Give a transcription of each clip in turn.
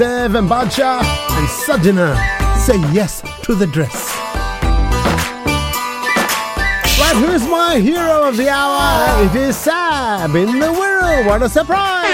Dev and Badsha and Sajana say yes to the dress. Right, who's my hero of the hour? It is Sab in the World. What a surprise!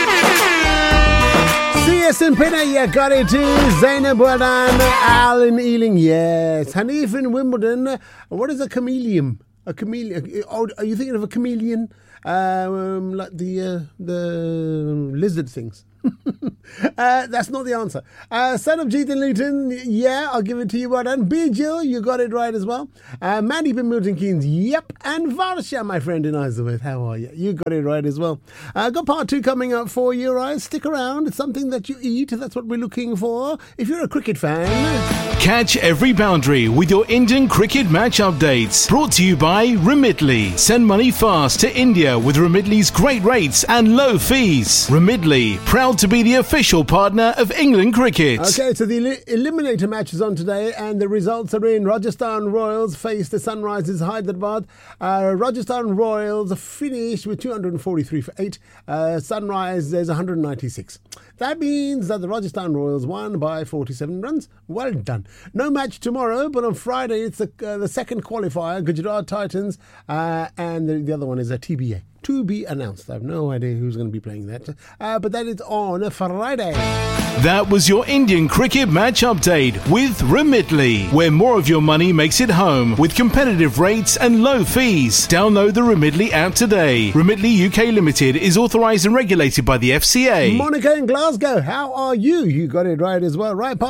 CS in Pinner, you got it too. Zainab Wadan, Alan Ealing, yes. Hanif in Wimbledon. What is a chameleon? A chameleon? Oh, are you thinking of a chameleon? Like the lizard things. That's not the answer. Son of Jeet and Luton, yeah, I'll give it to you. Well done. B. Jill, you got it right as well. Mandy bin Milton Keynes, yep. And Varsha, my friend in Isleworth, how are you? You got it right as well. Got part 2 coming up for you, right? Stick around. It's something that you eat. That's what we're looking for. If you're a cricket fan. Catch every boundary with your Indian cricket match updates. Brought to you by Remitly. Send money fast to India with Remitly's great rates and low fees. Remitly, proud to be the official partner of England cricket. Okay, so the eliminator match is on today and the results are in. Rajasthan Royals face the Sunrisers Hyderabad. Rajasthan Royals finished with 243 for 8. Sunrisers 196. That means that the Rajasthan Royals won by 47 runs. Well done. No match tomorrow, but on Friday it's the second qualifier, Gujarat Titans, and the other one is a TBA. To be announced. I have no idea who's going to be playing that. But that is on a Friday. That was your Indian cricket match update with Remitly, where more of your money makes it home with competitive rates and low fees. Download the Remitly app today. Remitly UK Limited is authorised and regulated by the FCA. Monica in Glasgow, how are you? You got it right as well. Right,